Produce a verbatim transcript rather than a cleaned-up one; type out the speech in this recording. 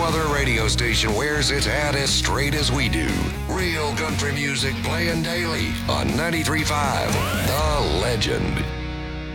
other radio station wears its hat as straight as we do. Real country music playing daily on ninety-three point five The Legend.